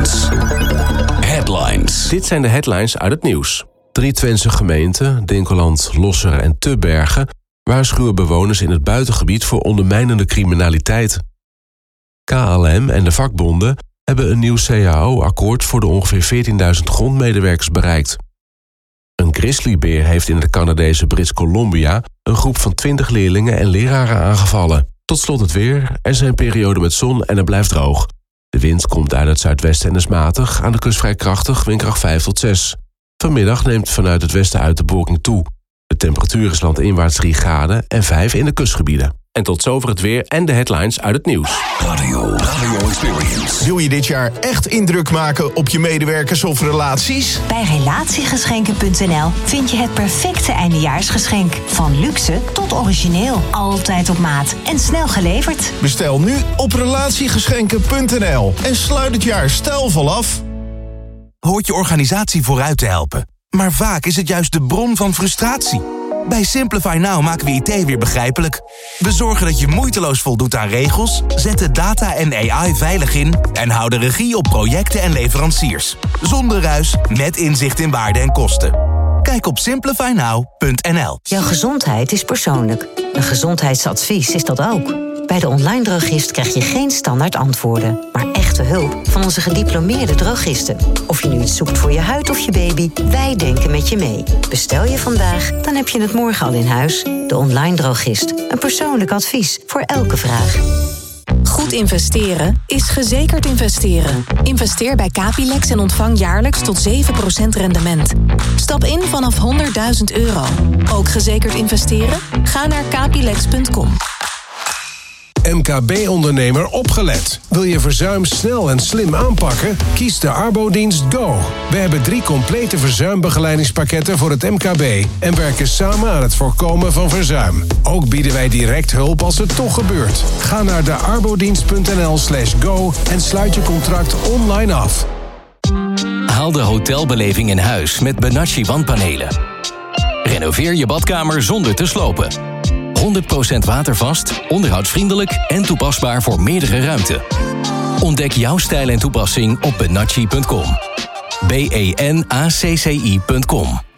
Headlines. Dit zijn de headlines uit het nieuws. 3 Twentse gemeenten, Dinkeland, Losser en Tubbergen, waarschuwen bewoners in het buitengebied voor ondermijnende criminaliteit. KLM en de vakbonden hebben een nieuw CAO-akkoord voor de ongeveer 14.000 grondmedewerkers bereikt. Een grizzlybeer heeft in het Canadese Brits Columbia een groep van 20 leerlingen en leraren aangevallen. Tot slot het weer. Er zijn perioden met zon en het blijft droog. De wind komt uit het zuidwesten en is matig, aan de kust vrij krachtig, windkracht 5 tot 6. Vanmiddag neemt vanuit het westen uit de bewolking toe. De temperatuur is landinwaarts 3 graden en 5 in de kustgebieden. En tot zover het weer en de headlines uit het nieuws. Radio Experience. Wil je dit jaar echt indruk maken op je medewerkers of relaties? Bij relatiegeschenken.nl vind je het perfecte eindejaarsgeschenk. Van luxe tot origineel. Altijd op maat en snel geleverd. Bestel nu op relatiegeschenken.nl en sluit het jaar stijlvol af. Hoort je organisatie vooruit te helpen. Maar vaak is het juist de bron van frustratie. Bij Simplify Now maken we IT weer begrijpelijk. We zorgen dat je moeiteloos voldoet aan regels, zetten data en AI veilig in en houden regie op projecten en leveranciers. Zonder ruis, met inzicht in waarde en kosten. Kijk op simplifynow.nl. Jouw gezondheid is persoonlijk. Een gezondheidsadvies is dat ook. Bij de online drogist krijg je geen standaard antwoorden, maar echte hulp van onze gediplomeerde drogisten. Of je nu iets zoekt voor je huid of je baby, wij denken met je mee. Bestel je vandaag, dan heb je het morgen al in huis. De online drogist. Een persoonlijk advies voor elke vraag. Goed investeren is gezekerd investeren. Investeer bij Capilex en ontvang jaarlijks tot 7% rendement. Stap in vanaf €100.000. Ook gezekerd investeren? Ga naar capilex.com. MKB-ondernemer opgelet. Wil je verzuim snel en slim aanpakken? Kies de Arbodienst Go. We hebben 3 complete verzuimbegeleidingspakketten voor het MKB en werken samen aan het voorkomen van verzuim. Ook bieden wij direct hulp als het toch gebeurt. Ga naar de arbodienst.nl/go en sluit je contract online af. Haal de hotelbeleving in huis met Benacci wandpanelen. Renoveer je badkamer zonder te slopen. 100% watervast, onderhoudsvriendelijk en toepasbaar voor meerdere ruimten. Ontdek jouw stijl en toepassing op benacci.com. benacci.com.